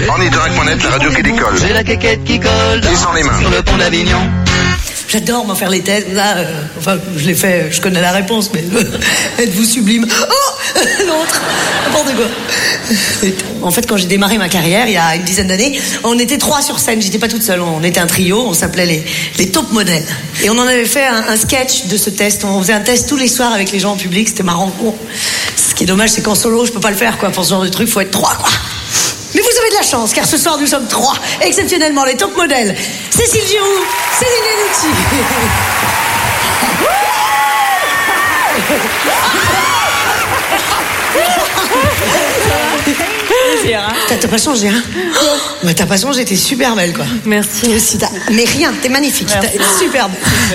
Ornithorac.net, la radio qui décolle. J'ai la quéquette qui colle Et sans les mains. sur le pont d'Avignon. J'adore m'en faire les tests. Là, enfin, je l'ai fait, je connais la réponse, mais êtes-vous sublime? Oh, l'autre, n'importe quoi. En fait, quand j'ai démarré ma carrière, il y a une dizaine d'années, on était 3 sur scène. J'étais pas toute seule. On était un trio. On s'appelait les top modèles. Et on en avait fait un sketch de ce test. On faisait un test tous les soirs avec les gens en public. C'était marrant. Bon, ce qui est dommage, c'est qu'en solo, je peux pas le faire, quoi. Pour ce genre de truc, faut être 3, quoi. Mais vous avez de la chance, car ce soir, nous sommes 3. Exceptionnellement, les top modèles. Cécile Giroux, Céline Lennucci. T'as pas changé, hein? Oh, t'as pas changé, t'es super belle, quoi. Merci. Aussi, mais rien, t'es magnifique. T'es superbe.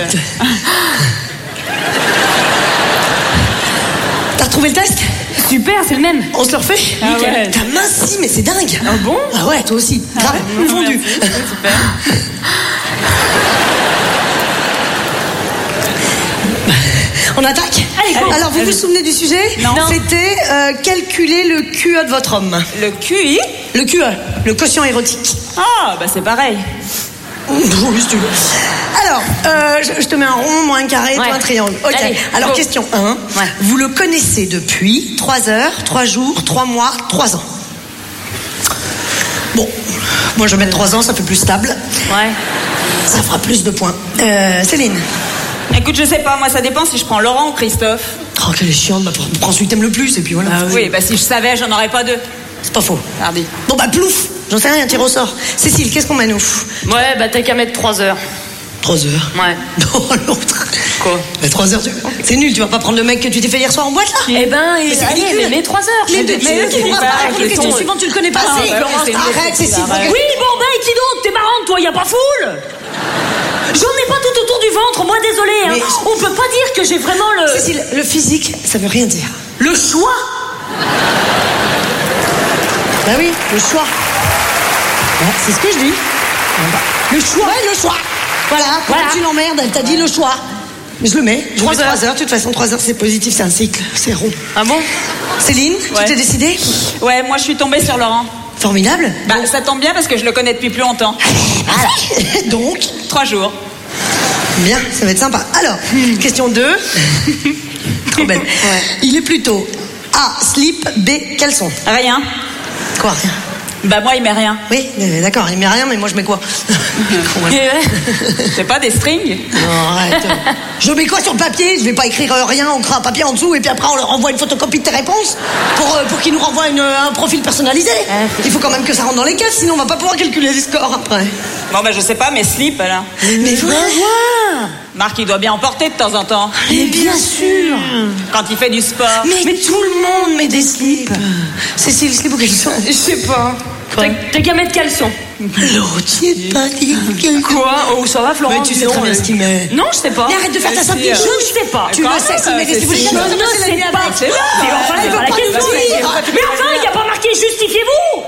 T'as retrouvé le test? Super, c'est le même. On se le refait? Ah ouais. T'as minci, mais c'est dingue. Ah bon? Ah ouais, toi aussi. Grave, fondu. Super. On attaque? Allez, alors, vous vous souvenez du sujet? Non. C'était calculer le QE de votre homme. Le QI? Le QE, le quotient érotique. Ah, bah c'est pareil. Oui, si tu veux. Alors, je te mets un rond, moi un carré, toi un triangle. Ok. Allez, alors, go. question 1. Ouais. Vous le connaissez depuis 3 heures, 3 jours, 3 mois, 3 ans. Bon, moi je vais mettre 3 ans, ça fait plus stable. Ouais. Ça fera plus de points. Céline. Écoute, je sais pas, moi ça dépend si je prends Laurent ou Christophe. Oh, quelle est chiante, bah, prends celui que t'aimes le plus, et puis voilà. Oui, bah si je savais, j'en aurais pas 2. C'est pas faux. Hardy. Bon, bah, plouf. J'en sais rien, tire au sort. Cécile, qu'est-ce qu'on met, nous? Ouais, bah t'as qu'à mettre 3 heures. 3 heures. Ouais. Non, l'autre. Quoi? Mais 3 heures, c'est nul, tu vas pas prendre le mec que tu t'es fait hier soir en boîte, là? Eh ben, c'est allez, ridicule. mais 3 heures. Mais tu c'est pourras pas pas répondre aux questions question. suivantes, tu le connais pas Ah, assez. bah oui, c'est une Arrête, bêtise, Cécile. arrête. faut que- Oui, bon, bah, et qui donc? T'es marrante, toi, y a pas foule? J'en ai pas tout autour du ventre, moi, désolé, hein. Mais- On peut pas dire que j'ai vraiment le... Cécile, le physique, ça veut rien dire. Le choix. Bah oui, le choix. Ouais, c'est ce que je dis. Le choix. Ouais, le choix. Voilà, Voilà. tu l'emmerdes, elle t'a dit le choix. Mais je le mets. 3 heures. 3 heures. De toute façon, 3 heures, c'est positif, c'est un cycle. C'est rond. Ah bon? Céline, Ouais. tu t'es décidée? Ouais, moi je suis tombée sur Laurent. Formidable. Bah ça tombe bien parce que je le connais depuis plus longtemps. Voilà. Donc, 3 jours. bien, ça va être sympa. Alors, question 2. Trop belle. Il est plutôt A, slip, B, caleçon. Rien. Quoi, rien? Bah moi il met rien. Oui, d'accord, il met rien, mais moi je mets quoi? Con, ouais. C'est pas des strings? Non, arrête. Je mets quoi sur le papier? Je vais pas écrire rien, on crée un papier en dessous et puis après on leur envoie une photocopie de tes réponses pour qu'ils nous renvoient un profil personnalisé. Il faut quand même que ça rentre dans les cases, sinon on va pas pouvoir calculer les scores après. Bon bah je sais pas, mais slip alors. Mais voir. Marc il doit bien en porter de temps en temps. Mais bien sûr. Quand il fait du sport. Mais tout le monde met des slips. Cécile, slip ou caleçon? Je sais pas. T'as qu'à mettre caleçon. L'autre, tu es pas dit. Quoi? Oh, ça va, Florent? Mais tu sais très bien ce qu'il met. Non, je sais pas. Mais arrête de faire ta simple si, chose. Je sais pas. Tu le sais, s'il met des slips ou des caleçons. Je ne sais pas. C'est vrai. Mais enfin, Elle c'est veut pas la pas question. nous dire. Mais enfin, il n'y a pas marqué justifiez-vous.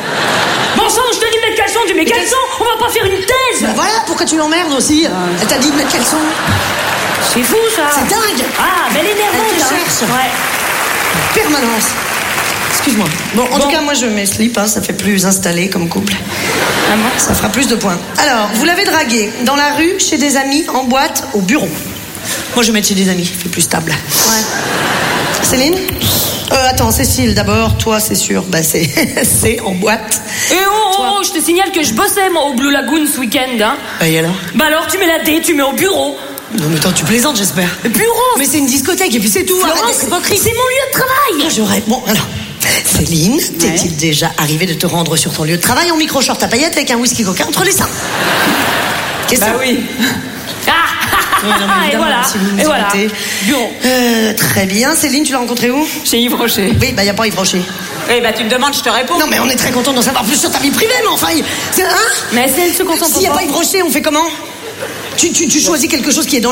Bon sang, je te dis de mettre caleçon, tu mets caleçon. On va pas faire une thèse. Bah voilà, pourquoi tu l'emmerdes aussi? Elle t'a dit de mettre caleçon. C'est fou, ça. C'est dingue. Ah, mais elle est nerveuse, Elle te hein. cherche. Ouais. Permanence. Excuse-moi. Bon, en tout cas, moi je mets slip, hein, ça fait plus installé comme couple. Ah bon? Ça fera plus de points. Alors, vous l'avez dragué dans la rue, chez des amis, en boîte, au bureau. Moi je vais mettre chez des amis, fait plus stable. Ouais. Céline? Attends, Cécile, d'abord, toi c'est sûr, bah c'est c'est en boîte. Et oh, je te signale que je bossais, moi, au Blue Lagoon ce week-end, hein. Et alors? Bah alors, tu mets la D, tu mets au bureau. Non mais attends, tu plaisantes j'espère. Bureau. Mais c'est une discothèque et puis c'est tout. Florence, Arrête d'être hypocrite. c'est mon lieu de travail. Ah, j'aurais... Bon, alors... Céline, t'est-il déjà arrivé de te rendre sur ton lieu de travail en micro-short à paillettes avec un whisky coca entre les seins? Question. Bah oui. Ah, Ouais, non, mais et évidemment, voilà. si vous nous Et voilà. écoutez. Bureau. Très bien. Céline, tu l'as rencontré où? Chez Yves Rocher. Oui, bah y a pas Yves Rocher. Eh bah tu me demandes, je te réponds. Non mais on est très content d'en savoir plus sur ta vie privée, mais enfin... C'est, hein? Mais elle se concentre S'il y a pas. pas Yves Rocher, on fait comment? Tu choisis quelque chose qui est dans